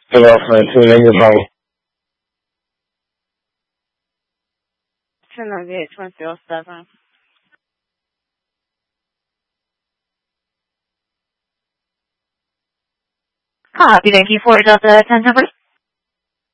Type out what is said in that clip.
Hey, friend, tune in your phone. 298-207. Copy, thank you for Delta 10 numbers.